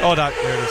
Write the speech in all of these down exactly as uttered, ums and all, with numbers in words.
Oh, no, there it is.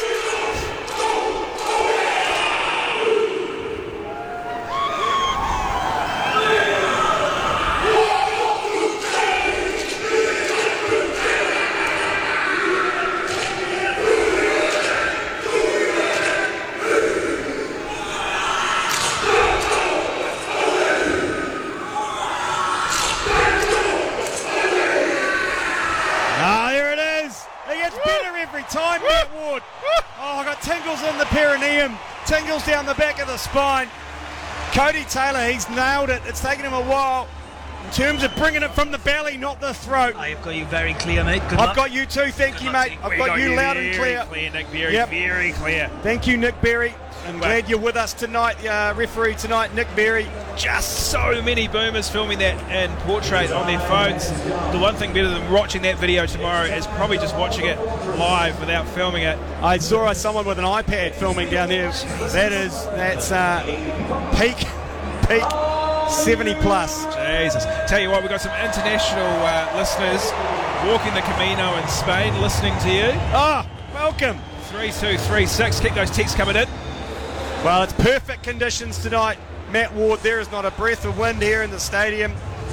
Time, Matt Ward. Oh, I got tingles in the perineum, tingles down the back of the spine. Cody Taylor, he's nailed it. It's taken him a while in terms of bringing it from the belly, not the throat. I've got you very clear, mate. Good I've luck. got you too, thank Good you, luck, mate. Nick. I've got, got you you loud and clear. clear, Nick. Very, yep. very clear. Thank you, Nick Berry. I'm Well, glad you're with us tonight, uh, referee tonight, Nick Berry. just so many boomers filming that in portrait on their phones. The one thing better than watching that video tomorrow is probably just watching it live without filming it. I saw someone with an iPad filming down there. That is, that's uh, peak, peak seventy plus. Jesus. Tell you what, we've got some international uh, listeners walking the Camino in Spain listening to you. Ah, welcome. three two three six, keep those texts coming in. Well, it's perfect conditions tonight, Matt Ward. There is not a breath of wind here in the stadium.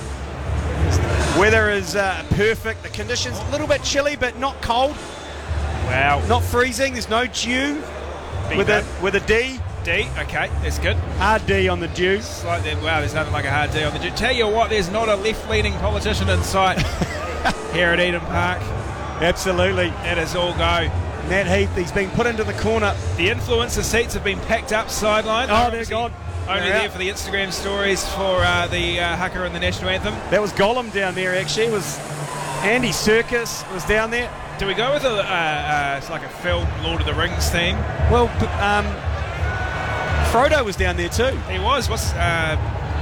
Weather is uh, perfect. The conditions a little bit chilly, but not cold. Wow. Not freezing. There's no dew. Big With a bit. with a D. D, okay, that's good. Hard D on the dew. Like that, wow, there's nothing like a hard D on the D. Tell you what, there's not a left-leaning politician in sight here at Eden Park. Absolutely. It is all go. Matt Heath, he's been put into the corner. The influencer seats have been packed up sideline. Oh, they're gone. Only They're there out. for the Instagram stories for uh, the uh, haka and the national anthem. That was Gollum down there, actually. It was Andy Serkis was down there. Do we go with a, uh, uh, it's like a film Lord of the Rings theme? Well, p- um, Frodo was down there too. He was. What's uh,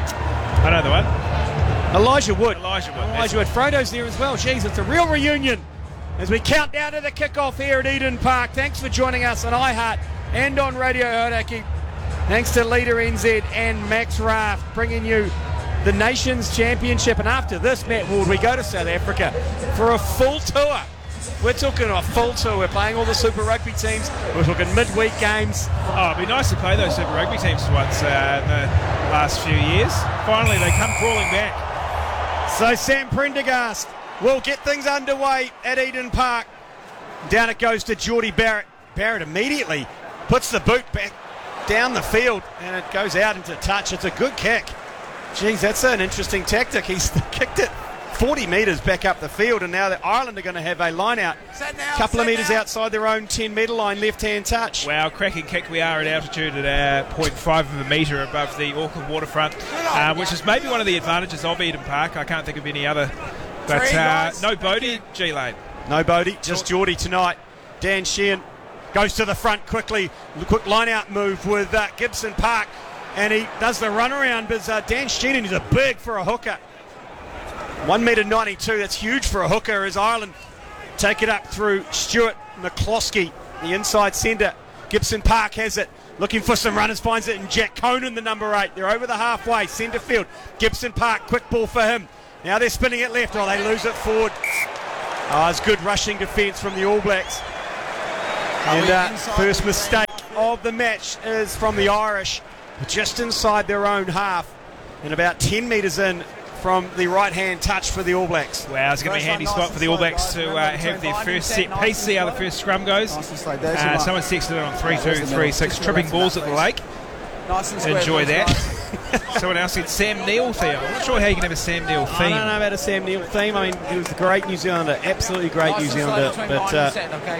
I know the one. Elijah Wood. Elijah Wood. Elijah Wood. Frodo's there as well. Jeez, it's a real reunion as we count down to the kickoff here at Eden Park. Thanks for joining us on iHeart and on Radio Hauraki. Thanks to Leader N Z and Max Raft bringing you the Nations Championship. And after this, Matt Ward, we go to South Africa for a full tour. We're talking a full tour. We're playing all the Super Rugby teams. We're talking midweek games. Oh, it'd be nice to play those Super Rugby teams once uh, in the last few years. Finally, they come crawling back. So Sam Prendergast will get things underway at Eden Park. Down it goes to Geordie Barrett. Barrett immediately puts the boot back down the field and it goes out into touch. It's a good kick. Geez, that's an interesting tactic. He's kicked it forty metres back up the field, and now the Ireland are going to have a line out. A couple of metres outside their own ten metre line, left-hand touch. Wow, cracking kick. We are at altitude at uh, zero point five of a metre above the Auckland waterfront, uh, which is maybe one of the advantages of Eden Park. I can't think of any other. But uh, no Bodie, G-Lane. No Bodie, just Geordie tonight. Dan Sheehan goes to the front quickly. Quick line-out move with uh, Gibson Park, and he does the runaround, but uh, Dan Sheehan is a big for a hooker. one metre ninety-two, that's huge for a hooker as Ireland take it up through Stuart McCloskey, the inside centre. Gibson Park has it, looking for some runners, finds it in Jack Conan, the number eight. They're over the halfway, centre field. Gibson Park, quick ball for him. Now they're spinning it left. Oh, they lose it forward. Oh, it's good rushing defence from the All Blacks. And uh, first mistake of the match is from the Irish, just inside their own half and about ten metres in from the right-hand touch for the All Blacks. Wow, it's going to be a handy spot for the All Blacks to uh, have their first set piece. See how the first scrum goes. Uh, someone texted it on three two three six, tripping balls at the lake. Enjoy that. Someone else said Sam Neill theme. I'm not sure how you can have a Sam Neill theme. I don't know about a Sam Neill theme. I mean, he was a great New Zealander, absolutely great New Zealander. But uh,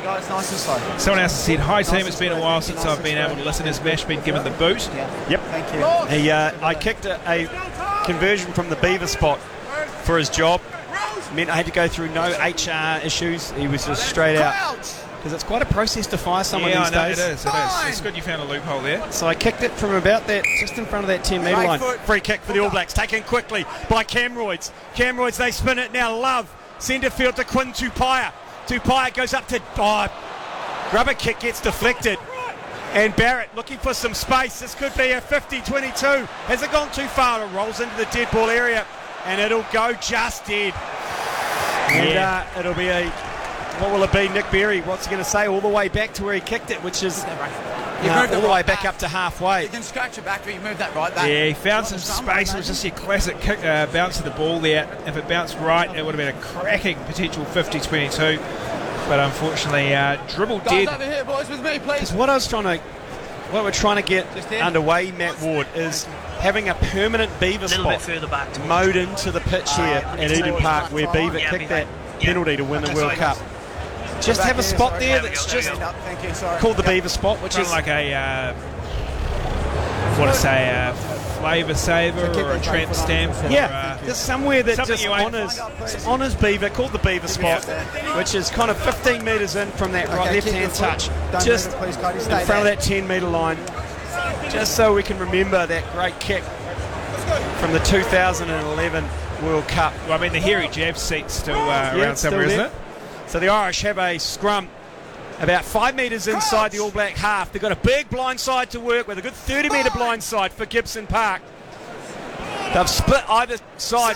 someone else said, hi team, it's been a while since I've been able to listen. Has Mash been given the boot? Yep. Thank you. He, uh, I kicked a, a conversion from the Beaver spot for his job. Meant I had to go through no H R issues. He was just straight out. Because it's quite a process to fire someone yeah, these I know, days. it is, it is. It's good you found a loophole there. So I kicked it from about that, just in front of that ten metre line. Free kick for the All Blacks, taken quickly by Camroids. Camroids, they spin it now. Love, centre field to Quinn Tupaia. Tupaia goes up to, oh, rubber kick gets deflected. And Barrett looking for some space. This could be a fifty twenty-two. Has it gone too far? It rolls into the dead ball area. And it'll go just dead. And yeah. uh, it'll be a what will it be? Nick Berry, what's he going to say? All the way back to where he kicked it, which is You uh, moved it all the right way back back. up to halfway. You can scratch it back, but you move that right back. Yeah, he found some space. It was just your classic kick, uh, bounce of the ball there. If it bounced right, it would have been a cracking potential fifty twenty-two. But unfortunately, uh, dribbled Guys dead. over here, boys, with me, please. Because what I was trying to, what we're trying to get underway, Matt Ward, is having a permanent Beaver A little spot bit further back. towards- mowed into the pitch here at Eden Park, where Beaver Yeah, kicked that behind. Yeah. penalty to win the Okay, World sorry. Cup. Just have a spot there There we that's go, there just we go. Thank you, sorry. called the Yep. Beaver spot, which Kind is of like a, uh, what to say, a flavour saver or a tramp stamp. Or, yeah, uh, just somewhere that something just you ain't- honours honours Beaver, called the Beaver spot, which is kind of fifteen metres in from that right Okay, left keep hand your foot. touch, Don't just move it, please, Cody. in Stay front there. of that ten metre line, just so we can remember that great kick from the two thousand eleven World Cup. well, I mean, the hairy jab seat's still uh, Yeah, around it's still somewhere, isn't there. it? So the Irish have a scrum about five metres inside the All Black half. They've got a big blind side to work with, a good thirty metre blind side for Gibson Park. They've split either side.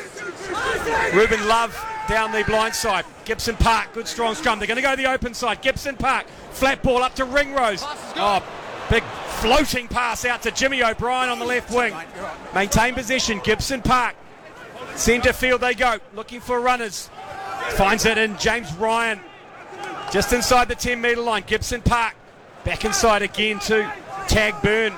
Ruben Love down the blind side. Gibson Park, good strong scrum. They're going to go to the open side. Gibson Park, flat ball up to Ringrose. Oh, big floating pass out to Jimmy O'Brien on the left wing. Maintain possession, Gibson Park. Centre field they go, looking for runners. Finds it in James Ryan. Just inside the ten metre line. Gibson Park back inside again to Tag Byrne.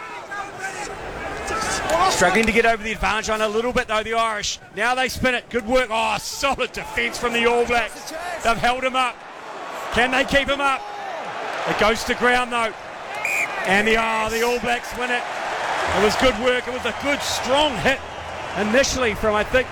Struggling to get over the advantage line a little bit though, the Irish. Now they spin it. Good work. Oh, solid defence from the All Blacks. They've held him up. Can they keep him up? It goes to ground though. And the, oh, the All Blacks win it. It was good work. It was a good, strong hit initially from, I think,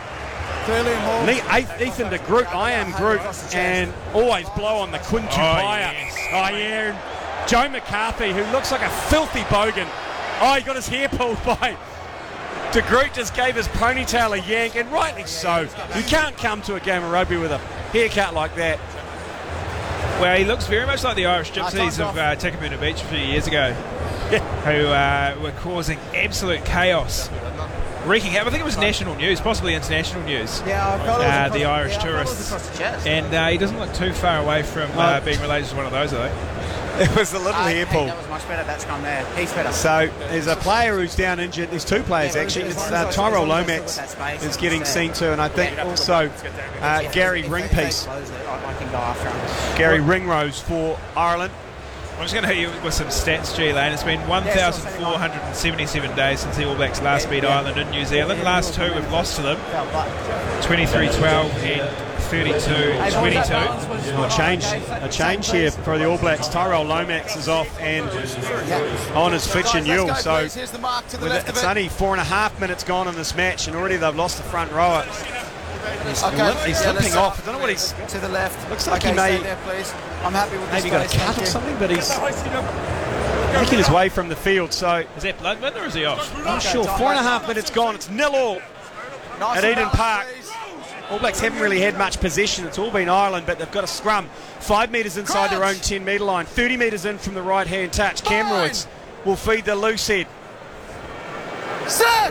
Le- Ethan de Groot. I am Groot. And always blow on the Quintu Paya. yes. Oh, yeah. And Joe McCarthy, who looks like a filthy bogan. Oh, he got his hair pulled by. De Groot just gave his ponytail a yank, and rightly so. You can't come to a game of rugby with a haircut like that. Well, he looks very much like the Irish Gypsies of uh, Takapuna Beach a few years ago, who uh, were causing absolute chaos, wreaking havoc. I think it was national news, possibly international news. Yeah, I felt it was Uh, across- the Irish yeah, I felt it was tourists. across the chest. And uh, he doesn't look too far away from uh, being related to one of those, I think. It was a little Uh, hair hey, pull. that was much better, that scrum there. He's better. So there's a player who's down injured. There's two players actually. It's uh, Tyrell Lomax is getting seen to, and I think also uh, Gary Ringpiece, I can go after him. Gary Ringrose for Ireland. I'm just going to hit you with some stats, G Lane. It's been one thousand four hundred seventy-seven days since the All Blacks last beat Ireland in New Zealand. Last two we've lost to them, twenty-three twelve and thirty-two twenty-two. A change, a change here for the All Blacks. Tyrell Lomax is off and on is Fitch and Newell. So Here's the mark to the with left it, of it's it. only four and a half minutes gone in this match, and already they've lost the front rower. He's, Okay, limp, he's yeah, limping let's- off. I don't know what he's. To the left. Looks like okay, he may- stay there, please. I'm happy with Maybe this got a place, cut thank or you. something, but he's making his way from the field. So Is that Bloodman or is he off? I'm not sure. Four and a half minutes gone. It's nil all Nice at and Eden balance, Park. please. All Blacks haven't really had much possession. It's all been Ireland, but they've got a scrum. Five metres inside their own ten metre line. thirty metres in from the right-hand touch. Camroids will feed the loose head. Set!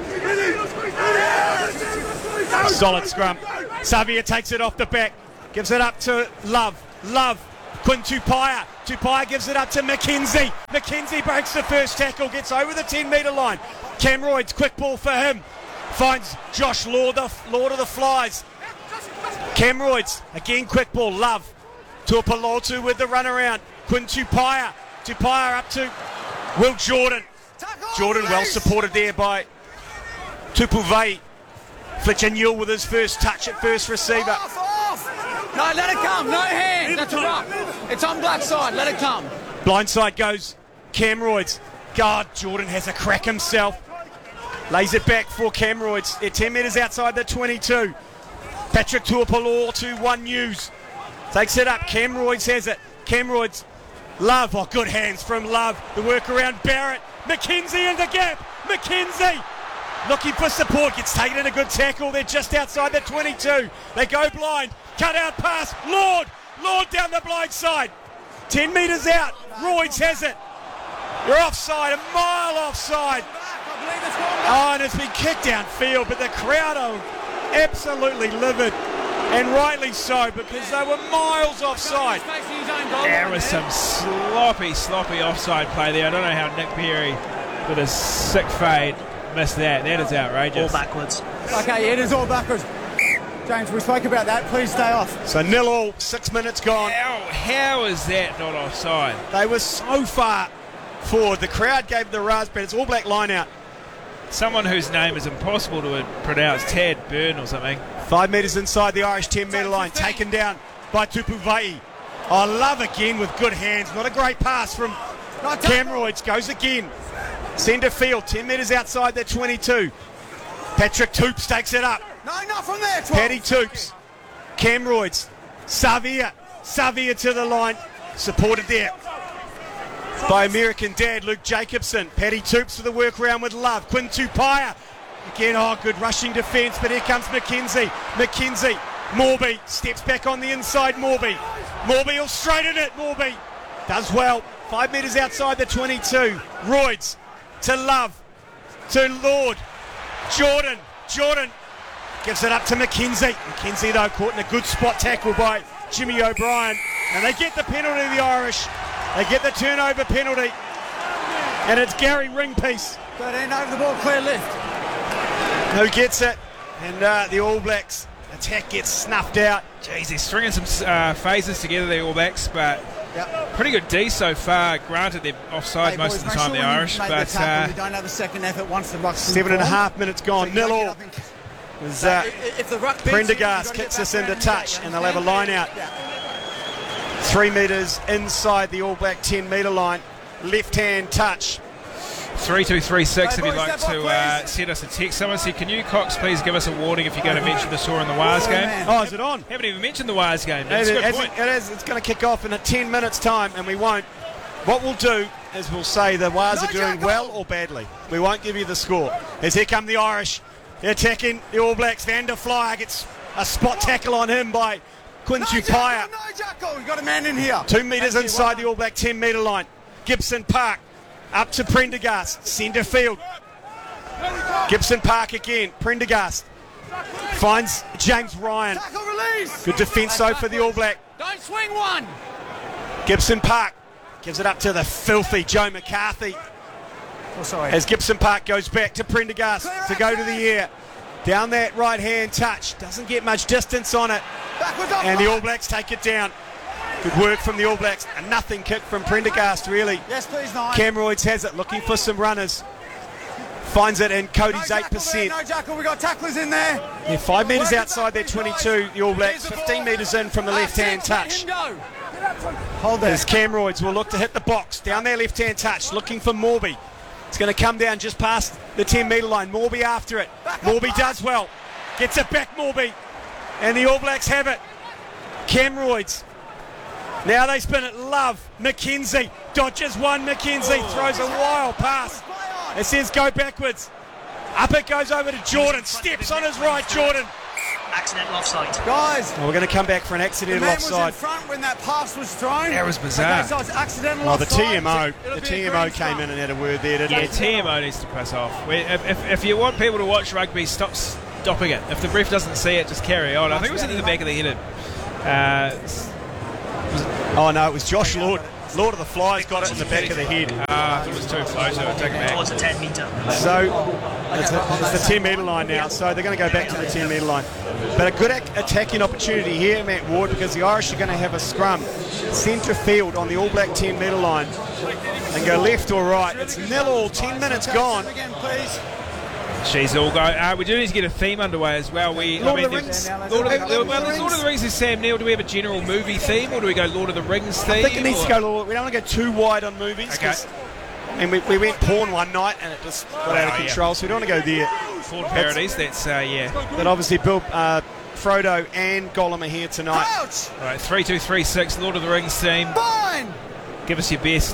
Solid scrum. Xavier takes it off the back. Gives it up to Love. Love. Quinn Tupaia. Tupaia gives it up to McKenzie. McKenzie breaks the first tackle. Gets over the ten metre line. Camroids, quick ball for him. Finds Josh Lord, the Lord of the Flies. Camroids, again quick ball. Love. Tuapolotu with the runaround. Quinn Tupaia. Tupaia up to Will Jordan. Jordan well supported there by Tupuvei. Fletcher Newell with his first touch at first receiver. Off, off! No, let it come. No hands. That's a rough. It's on black side. Let it come. Blindside goes Camroids. God, Jordan has a crack himself. Lays it back for Camroids. They're ten metres outside the twenty-two. Patrick Tuapolo to One News. Takes it up. Camroids has it. Camroids. Love. Oh, good hands from Love. The work around Barrett. McKenzie in the gap. McKenzie. Looking for support, gets taken in a good tackle. They're just outside the twenty-two. They go blind. Cut out pass. Lord. Lord down the blind side. ten metres out. Royds has it. You're offside, a mile offside. Oh, and it's been kicked downfield, but the crowd are absolutely livid. And rightly so, because they were miles offside. There was some sloppy, sloppy offside play there. I don't know how Nick Perry, with a sick fade, missed that. That is outrageous. All backwards. Okay, it is all backwards. James, we spoke about that. Please stay off. So nil all, six minutes gone. How, how is that not offside? They were so far forward. The crowd gave the raspberry. It's All Black line out. Someone whose name is impossible to pronounce, Tad Byrne or something. Five metres inside the Irish ten metre line. Taken down by Tupuvai. Oh, Love again with good hands. Not a great pass from Camroids. Goes again. Centre field, ten metres outside their twenty-two. Patrick Toops takes it up. No, not from there. Paddy Toops. Camroids. Savia. Savia to the line. Supported there by American dad Luke Jacobson. Paddy Toops for the workaround with Love. Quinn Tupaia. Again, oh, good rushing defence, but here comes McKenzie. McKenzie. Morby steps back on the inside. Morby. Morby will straighten it. Morby does well. Five metres outside the twenty-two. Royds to Love. To Lord. Jordan. Jordan gives it up to McKenzie. McKenzie, though, caught in a good spot tackle by Jimmy O'Brien. And they get the penalty, the Irish. They get the turnover penalty. And it's Gary Ringpiece thirteen over the ball, clear left. who gets it. And uh, the All Blacks attack gets snuffed out. Jeez, they're stringing some uh, phases together, the All Blacks, but Yep. pretty good D so far. Granted, they're offside Hey, most boys, of the make time, sure the when you Irish, make the but tackle, uh, you don't have a second effort once the ruck's Seven and a formed. half minutes gone. So you Nil don't get all. up in- As, uh, If the ruck beats you, you've Prendergast got to kicks get us back into around touch, you and they'll have a line out. Yeah. Three metres inside the All Black ten metre line. Left hand touch. three two three six Hey, if you'd boys, like step to up, uh, please. send us a text. Someone said, can you, Cox, please give us a warning if you're going to mention the Saw in the Wars Oh, game? man. Oh, is it on? Haven't even mentioned the Wars game. It That's a is, good point. it is. It's going to kick off in a ten minutes time, and we won't. What we'll do is we'll say the Wars No, are doing Jacko. well or badly. We won't give you the score. As here come the Irish. They're attacking the All Blacks. Van der Flyer gets a spot tackle on him by Quinn No, Tupaia. Jacko, no, Jacko. We've got a man in here. Two metres Thank you, inside well the All Black ten metre line. Gibson Park up to Prendergast. Centre field. Gibson Park again. Prendergast finds James Ryan. done. Tackle release. Good defence though for the All Black. Don't swing one. Gibson Park gives it up to the filthy Joe McCarthy Oh, sorry. as Gibson Park goes back to Prendergast to go to the air. Down that right hand touch. Doesn't get much distance on it. Backwards off. And the All Blacks take it down. Good work from the All Blacks. A nothing kick from Prendergast really. Yes, please, nine. Camroids has it, looking for some runners. Finds it in no Cody's Jackal eight percent. there, no Jackal. We've got tacklers in there. Yeah, five metres Work it outside their back, twenty-two, the All Blacks. Here's the fifteen ball. metres in from the Ah, left-hand six, let touch. him go. Hold As that. Camroids will look to hit the box. Down their left-hand touch, looking for Morby. It's going to come down just past the ten metre line. Morby after it. Back up, Morby Mark. does well. Gets it back, Morby. And the All Blacks have it. Camroids. Now they spin it. Love. McKenzie. Dodges one. McKenzie throws a wild pass. It says go backwards. Up it goes over to Jordan. Steps on his right, Jordan. Accidental offside. Guys, Well, we're going to come back for an the accidental man was in offside. front when that pass was thrown. That was bizarre. Okay, so it's accidental Well, the offside. T M O, It'll the be a T M green O came front. in and had a word there, didn't Yeah, it? T M O needs to piss off. We, if, if, if you want people to watch rugby, stop stopping it. If the ref doesn't see it, just carry on. I think it was in the back of the head. Uh, Oh no, it was Josh Lord. Lord of the Flies got it in the back of the head. uh, it was too close, so take it Oh, back. it's a ten metre. So it's, a, it's the ten metre line now, so they're going to go back to the ten metre line. But a good ac- attacking opportunity here, Matt Ward, because the Irish are going to have a scrum centre field on the All Black ten metre line and go left or right. It's nil all, ten minutes gone. Again, please. She's all go. Uh, we do need to get a theme underway as well. We, Lord I of mean, the there's- Rings. Lord of the, Lord of the well, there's Lord of the Rings is Sam Neill. Do we have a general movie theme, or do we go Lord of the Rings theme? I think it needs to or- go. We don't want to go too wide on movies. Okay. 'cause, I mean, we, we went porn one night and it just got out of Oh, yeah. control, so we don't want to go there. Ford parodies. That's uh, yeah. But obviously, Bill, uh, Frodo and Gollum are here tonight. Crouch. All right, three two three six. Lord of the Rings theme. Fine. Give us your best.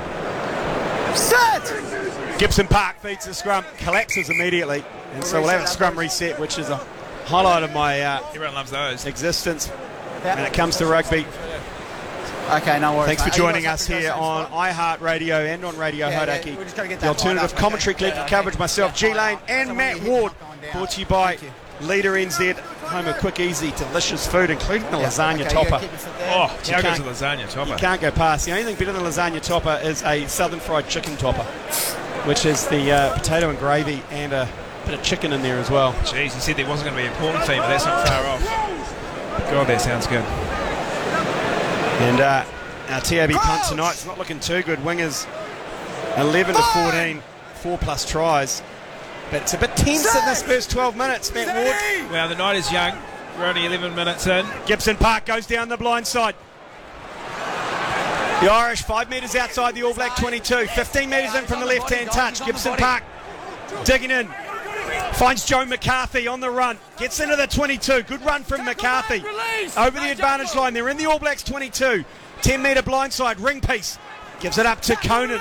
Set. Gibson Park feeds the scrum, collapses immediately, and so we'll have a scrum reset, which is a highlight of my uh, Everyone loves those. existence when it comes to rugby. Okay, no worries. Thanks for mate. joining You us guys here have to go on same spot. iHeartRadio and on Radio Yeah, yeah, Hodaki. we just gotta get The that alternative lined up, commentary okay. collective Yeah, coverage, okay. myself, Yeah, G Lane, fine. and So when Matt you hit Ward, not going down. brought to you by Thank you. Leader N Z, home of quick, easy, delicious food, including the Yeah, lasagna okay, topper. keep your foot there. Oh, You how good's can't- the lasagna topper? You can't go past. The only thing better than lasagna topper is a southern fried chicken topper, which is the uh, potato and gravy and a bit of chicken in there as well. Jeez, he said there wasn't going to be a porn theme, but that's not far off. God, that sounds good. And uh, our T A B punt tonight's not looking too good. Wingers eleven to fourteen, four plus tries. But it's a bit tense in this first twelve minutes, Matt Ward. Well, the night is young. We're only eleven minutes in. Gibson Park goes down the blind side. The Irish five metres outside the All Black twenty-two, fifteen metres in from the left-hand touch. Gibson Park digging in. Finds Joe McCarthy on the run. Gets into the twenty-two. Good run from McCarthy. Over the advantage line. They're in the All Blacks twenty-two. ten metre blindside. Ring piece. Gives it up to Conan.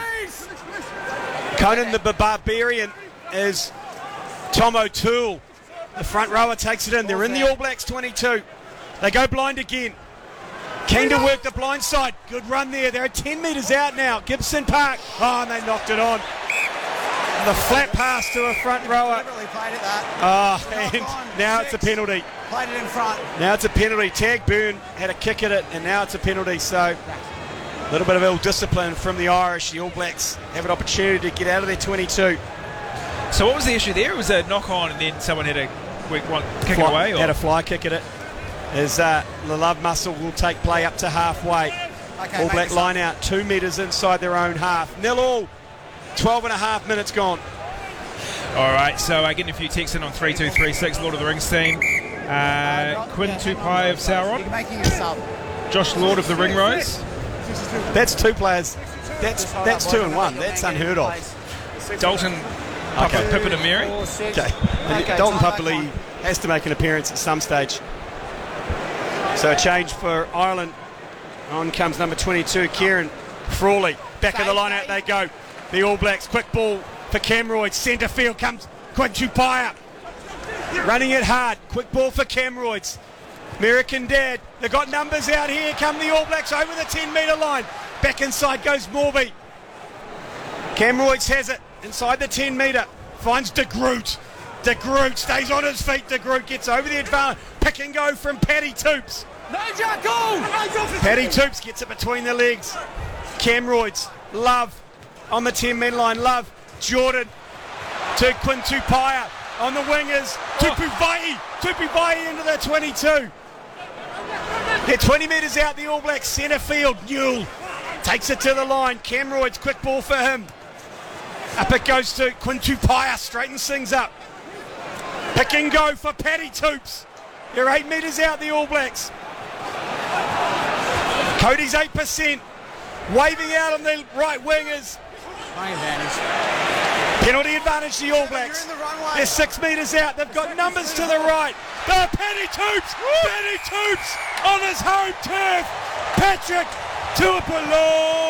Conan the Barbarian is Tom O'Toole. The front rower takes it in. They're in the All Blacks twenty-two. They go blind again. Keen to work the blind side. Good run there. They're ten metres out now. Gibson Park. Oh, and they knocked it on. The flat pass to a front rower. Deliberately played it that. Oh, and now it's a penalty. Played it in front. Now it's a penalty. Tag Byrne had a kick at it, and now it's a penalty. So a little bit of ill discipline from the Irish. The All Blacks have an opportunity to get out of their twenty-two. So what was the issue there? It was a knock on and then someone had a quick one, kick Fly- it away? Or? Had a fly kick at it. As uh, the Love Muscle will take play up to halfway. Okay, All make Black this line out, two metres inside their own half. Nil all. twelve and a half minutes gone. All right, so uh, getting a few texts in on three two three six, Lord of the Rings team. Uh, Quinn Tupai of Sauron. You're making a sub. Josh Lord of the Ring Rose. That's two players. That's that's two and one. That's unheard of. Dalton, Papa, Okay. Pippin and Mary. Okay. And Dalton Pupley has to make an appearance at some stage. So a change for Ireland. On comes number twenty-two, Kieran Frawley. Back of the line out they go. The All Blacks, quick ball for Camroyd. Centre field comes Quinn Tupai. Running it hard. Quick ball for Camroids. American Dad. They've got numbers out here. Come the All Blacks over the ten metre line. Back inside goes Morby. Camroids has it inside the ten metre. Finds De Groot. De Groot stays on his feet. De Groot gets over the advantage. Pick and go from Paddy Toops. No, Jackal! Paddy Toops gets it between the legs. Camroids. Love on the ten metre line. Love. Jordan to Quinn Tupai on the wingers. Tupu Vai. Tupu Vai into the twenty-two. They're twenty metres out, the All Blacks centre field. Newell takes it to the line. Camroids, quick ball for him. Up it goes to Quinn Tupai, straightens things up. Pick and go for Paddy Toops. They're eight metres out, the All Blacks. Cody's eight percent. Waving out on the right wingers. Playing advantage. Penalty advantage to the All Blacks. You're in the runway. They're six metres out. They've got numbers to the right. Oh, Paddy Toops! Paddy Toops on his home turf. Patrick Tuapolo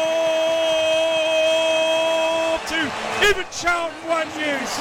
to even Charlton One News.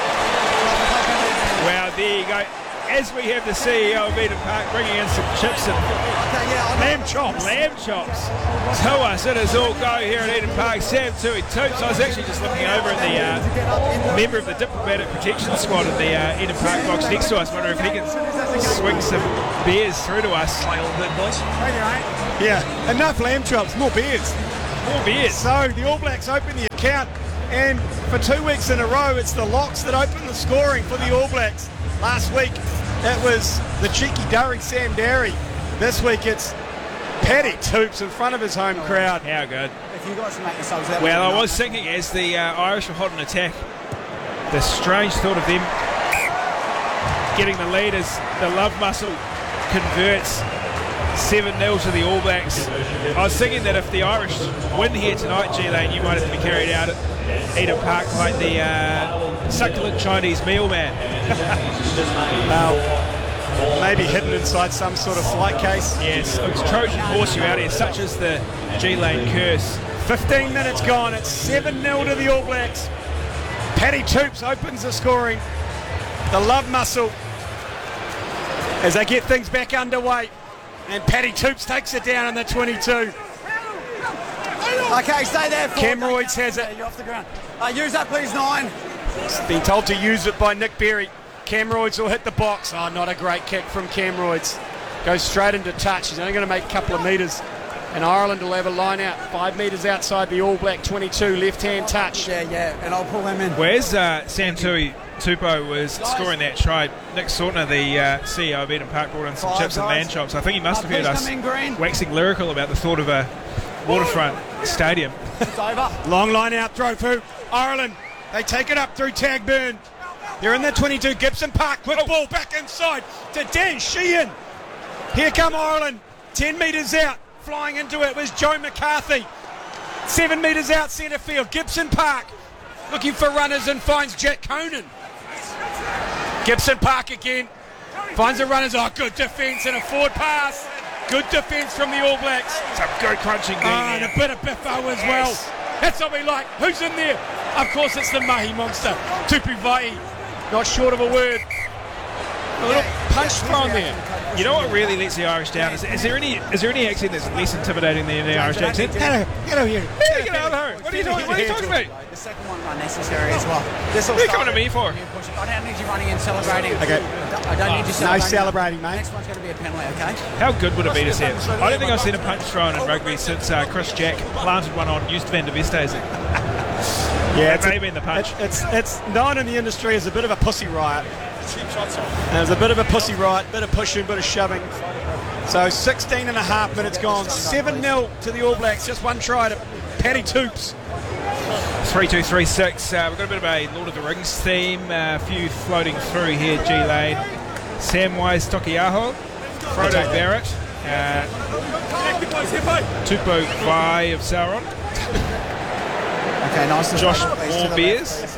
Well, there you go. As we have the C E O of Eden Park bringing in some chips and Okay, yeah, I'm lamb chops, lamb chops to us. It is all go here at Eden Park. Sam Tui Toops. I was actually just looking over at the uh, member of the Diplomatic Protection Squad in the uh, Eden Park box next to us. Wonder if he can swing some beers through to us. My old good boys. Yeah, enough lamb chops, more beers. More beers. So the All Blacks open the account, and for two weeks in a row, it's the Locks that open the scoring for the All Blacks. Last week, that was the cheeky Durry Sam Darry. This week, it's Paddy Toops in front of his home crowd. How good. If you guys can make the subs out. Well, I was thinking as the uh, Irish were hot on attack, the strange thought of them getting the lead as the Love Muscle converts seven nil to the All Blacks. I was thinking that if the Irish win here tonight, G-Lane, you might have to be carried out at Eden Park like the uh, succulent Chinese meal man. Well, maybe hidden inside some sort of flight case. Yes, it's Trojan horse you out here, such as the G-Lane curse. fifteen minutes gone. It's seven nil to the All Blacks. Paddy Toops opens the scoring. The Love Muscle as they get things back underway. And Paddy Toops takes it down in the twenty-two. Okay, stay there. Ford. Camroids has it. You're off the ground. Uh, use that, please, nine. Been told to use it by Nick Berry. Camroids will hit the box. Oh, not a great kick from Camroids. Goes straight into touch. He's only going to make a couple of metres. And Ireland will have a line out. Five metres outside the All Black twenty-two. Left-hand touch. Yeah, yeah, and I'll pull him in. Where's uh, Sam Tui Tupou was scoring that try? Nick Sortner, the uh, C E O of Eden Park, brought in some Five chips and lamb guys. chops. I think he must have heard Please us come in, Green. waxing lyrical about the thought of a waterfront stadium. It's over. Long line out, throw through. Ireland, they take it up through Tagburn. They're in the twenty-two. Gibson Park, quick ball back inside to Dan Sheehan. Here come Ireland, ten metres out. Flying into it was Joe McCarthy. Seven metres out centre field. Gibson Park looking for runners and finds Jack Conan. Gibson Park again. Finds the runners. Oh, good defence and a forward pass. Good defence from the All Blacks. Some good crunching Oh, and a bit of biffo as well. That's what we like. Who's in there? Of course, it's the Mahi monster. Tupu Vai. Not short of a word. A little punch thrown there. You know what really lets the Irish down? Is, is there any is there any accent that's less intimidating than the Irish accent? Hello, hello here. Hey, get out of here. What are you talking, what are you talking about? The second one unnecessary as well. This will What are you start coming to me for? I don't need you running in celebrating. Okay. I don't need you No celebrating. celebrating, mate. Next one's going to be a penalty, okay? How good would it be to see it? I don't think I've seen a punch thrown in rugby since uh, Chris Jack planted one on Eust van der Vesthuizen. Yeah, It may have been the punch. It's, it's, it's known in the industry as a bit of a pussy riot. There's a bit of a pussy riot, bit of pushing, bit of shoving. So sixteen and a half minutes gone. seven nil to the All Blacks. Just one try to Paddy Toops. three two three six. Uh, we've got a bit of a Lord of the Rings theme. A uh, few floating through here. G Lane, Samwise Tokiaho, Frodo Barrett, uh, Tupou Vai of Sauron, Okay, nice. Josh Morbeers,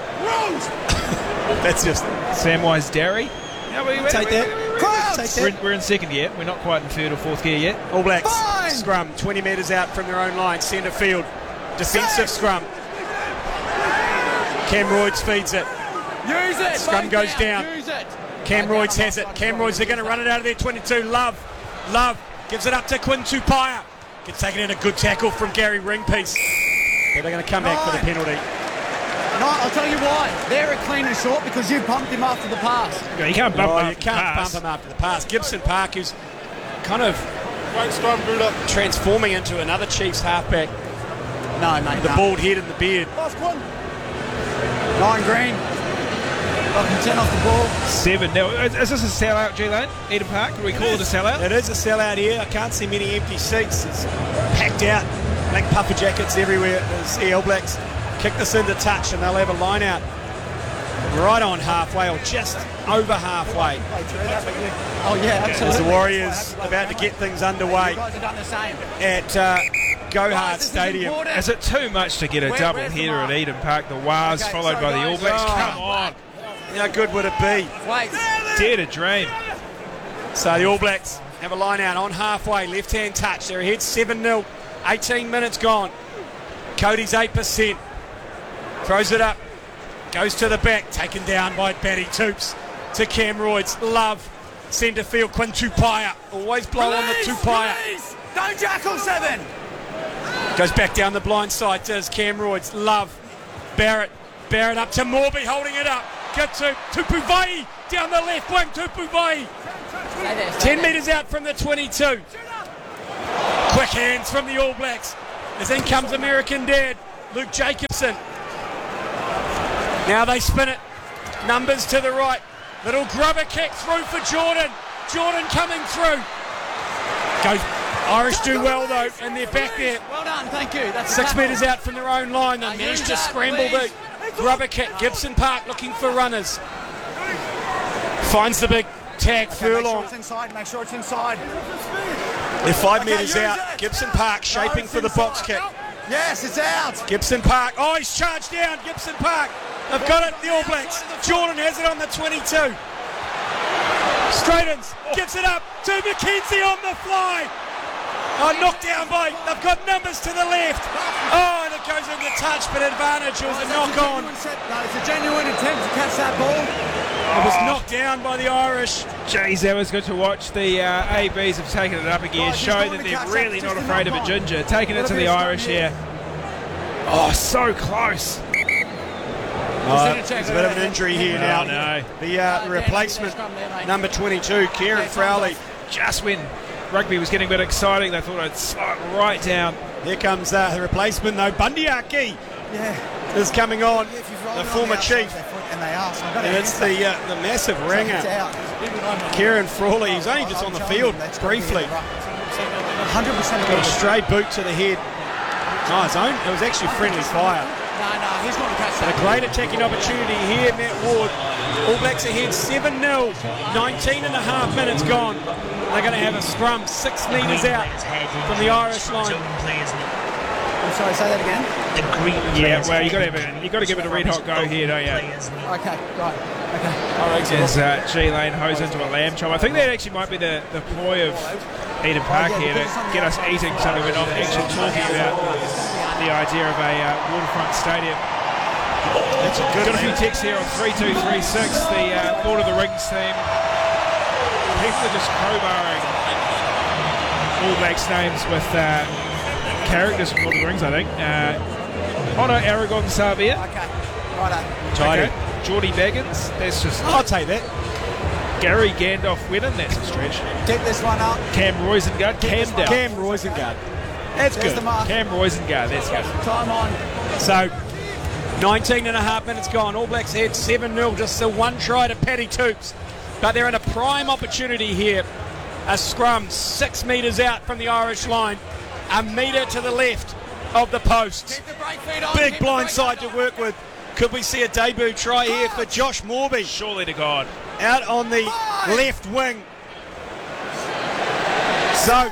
That's just Samwise Derry. Yeah, we, take that. Crowds! Take We're, that. we're in second yet. We're not quite in third or fourth gear yet. All Blacks Fine. scrum, twenty metres out from their own line, centre field, defensive scrum. Cam Royds feeds it. Use it! Scrum Both goes down. Use it! Cam Royds has it. Cam Royds, they're going to run it out of their twenty-two. Love, Love gives it up to Quinn Tupaia. Gets taken in a good tackle from Gary Ringpiece. But they're going to come back for the penalty. No, I'll tell you why. They're a clean and short because you pumped him after the pass. Yeah, you can't bump Oh, him you after the can't pass. bump him after the pass. Gibson Park, who's kind of transforming into another Chiefs halfback. No, mate. The no. bald head and the beard. Nine green. Fucking ten off the ball. Seven. Now, is, is this a sellout, G Lane? Eden Park? Do we call it a sellout? It is a sellout here. I can't see many empty seats. It's packed out. Black puffer jackets everywhere. The All Blacks kick this into touch and they'll have a line out right on halfway or just over halfway. Oh, yeah, As absolutely. the Warriors about to get things underway You guys have done the same. at uh, Go Hard This is Stadium. important. Is it too much to get a Where- double where's the header at mark? Eden Park? The Wars Okay, followed sorry, by the All guys. Blacks. Oh. Come on. How good would it be? Wait. Dare to dream. So the All Blacks have a line out on halfway, left-hand touch. They're ahead seven nil, eighteen minutes gone. Cody's eight percent. Throws it up, goes to the back, taken down by Paddy Toops to Cam Royds. Love, centre field, Quinn Tupaia. Always blow on the Tupaia. Release! Don't jackal seven. Goes back down the blind side, does Cam Royds. Love, Barrett, Barrett up to Morby, holding it up. Get to Tupu Vai down the left wing, Tupu Vai. ten metres out from the twenty-two. Quick hands from the All Blacks. As in comes American Dad, Luke Jacobson. Now they spin it. Numbers to the right. Little grubber kick through for Jordan. Jordan coming through. Goes. Irish do well though, and they're back there. Well done, thank you. That's Six a metres out from their own line. They managed to scramble the grubber kick. Gibson Park looking for runners. Finds the big tag Make sure furlong. it's inside, make sure it's inside. They're five Okay, metres use out. it. Gibson Park shaping it's for the box inside. kick. Yes, it's out. Gibson Park. Oh, he's charged down. Gibson Park. They've got it. The All Blacks. Jordan has it on the twenty-two. Straightens. Gets it up to McKenzie on the fly. Oh, knocked down by. They've got numbers to the left. Oh, and it goes into touch, but advantage. It was a knock on. No, it's a genuine attempt to catch that ball. It was knocked down by the Irish. Jeez, that was good to watch. The uh, A Bs have taken it up again, Right, just showing go that to catch they're really up, not just afraid of enough a time. ginger. Taking it Little to bit the of Irish scrum here. here. Oh, so close. Oh, there's a bit of an injury here now. Oh, no. The uh, replacement, number twenty-two, Kieran Frowley. Just when rugby was getting a bit exciting, they thought I'd slide right down. Here comes uh, the replacement, though. Bundyaki Yeah. is coming on, Yeah, if you've rolled the it on former the outside chief. of their foot, and they are, so I've got And to it's answer. the uh, the massive It's ringer, out. Kieran Frawley. He's only I'm just on the telling field you, that's gotta be briefly. the one hundred percent Got a stray boot to the head. Oh, his own. It was actually friendly fire. No, no, he's going to catch A that. great attacking opportunity here, Matt Ward. All Blacks ahead seven nil. nineteen and a half minutes gone. They're going to have a scrum six metres out from the Irish line. I'm sorry, say that again. The green Yeah, players well, you got to heading have a, you got to give it a red hot go here, don't you? Okay, right. Okay. As uh, G Lane hose into a lamb chop. I think that actually might be the, the ploy of Eden Park here to get us eating something we're not actually talking about. The idea of a uh, waterfront stadium. That's a good Got a few texts here on three two three six, the uh, Lord of the Rings theme. People are just crowbarring All Blacks names with uh, characters from Lord of the Rings, I think. Uh, oh no, Aragorn Savia. Okay, righto. Tidy. Okay. Geordie Baggins, that's just I'll take that. Gary Gandalf Winnan, that's a stretch. Keep this one up. Cam Roisengard, Camdale. Cam Roisengard. That's There's good. the mark. Cam Roisengard, that's good. Time on. So, nineteen and a half minutes gone. All Blacks head seven nil. Just the one try to Paddy Toops. But they're in a prime opportunity here. A scrum six metres out from the Irish line. A metre to the left of the post. Keep the brake feet on. Big keep the blind brake side feet to on. work with. Could we see a debut try here for Josh Morby? Surely to God. Out on the Five. left wing. So,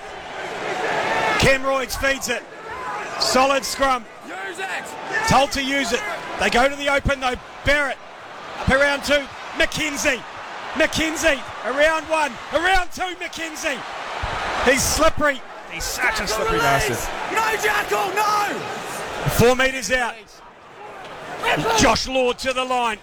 Cam Royds feeds it. Solid scrum. Use it. Told to use it. They go to the open though. Barrett up around two. McKenzie. McKenzie around one. Around two. McKenzie. He's slippery. He's such a slippery bastard. No, Jackal, no. Four metres out. Josh Lord to the line.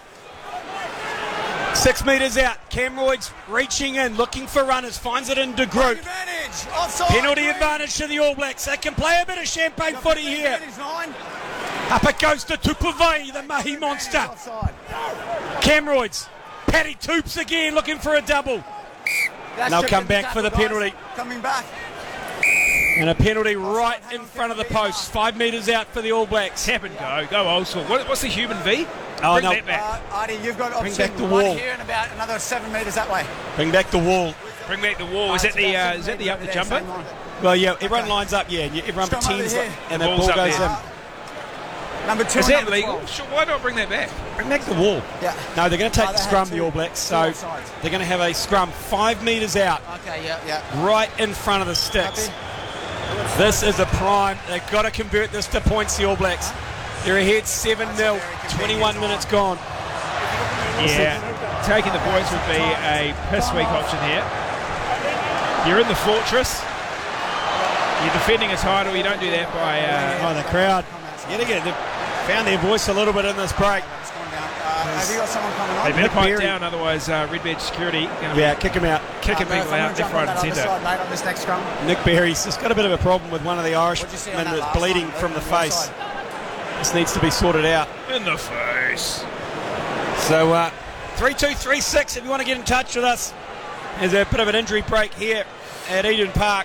Six metres out. Cam Royds reaching in, looking for runners. Finds it in De Groot. Advantage. Offside. Penalty Green. advantage to the All Blacks. They can play a bit of champagne footy here. Advantage, nine. Up it goes to Tupavai, the Mahi monster. Offside. Cam Royds. Paddy Toops again looking for a double. That's They'll just come a back for the tackle, guys. penalty. Coming back. And a penalty right in front of the post. Five metres out for the All Blacks. Tap and go. Go old school. What, what's the human V? Oh, Bring no. that back. Uh, Artie, you've got Bring option back the one wall. here and about another seven metres that way. Bring back the wall. Bring back the wall. Is that the uh, is that the up the jumper? Well, yeah, everyone lines up, yeah, and you- everyone Scrum over pretends, here. like, and The the ball's ball up goes there. in. Number two. Is and that number legal? twelve. Sure, why not bring that back? Bring back the wall. Yeah. No, they're going to take Oh, the they scrum, had the two- All Blacks, two so offsides. they're going to have a scrum five metres out, Okay, yeah, yeah. right in front of the sticks. Happy? This is a prime. They've got to convert this to points, the All Blacks. They're ahead seven nil, twenty-one minutes gone. Yeah, taking the points would be a piss weak option here. You're in the fortress. You're defending a title. You don't do that by. Uh, Oh, the crowd. Yet again, they've found their voice a little bit in this break. It's going down. Uh, have you got someone coming on? they better Nick pipe Berry. down, otherwise uh, Red Badge Security going to Yeah, be kick him out. kicking Uh, people I'm out gonna left, jump right, on and that other centre. side, mate, on this next scrum. Nick Berry's just got a bit of a problem with one of the What'd you see on Irishmen that that's last bleeding one? from the Over on face. side. This needs to be sorted out. In the face. So, uh, three two three six if you want to get in touch with us. There's a bit of an injury break here at Eden Park.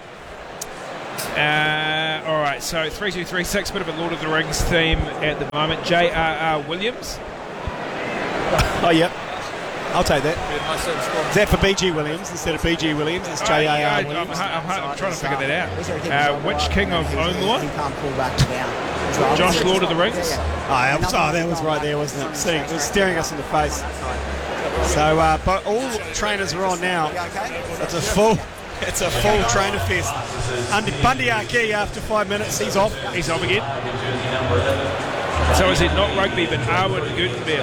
Uh, all right, so three two three six, bit of a Lord of the Rings theme at the moment. J R R Williams. Oh, yep. I'll take that. Is that for B G Williams instead of B G Williams? It's J R Uh, yeah, R I'm, Williams. I'm, I'm, I'm trying to figure that out. Uh, which King of Onlor? He can't pull back down. Josh Lord of the Rings? Yeah, yeah. Oh, that was, oh, that was right there, wasn't it? Seeing, it was staring us in the face. So, uh, but all trainers are on now. You okay? It's a full, it's a full trainer fest. Under Bundyaki after five minutes, he's off. He's off again. So is it not rugby, but Arwen Gutenberg?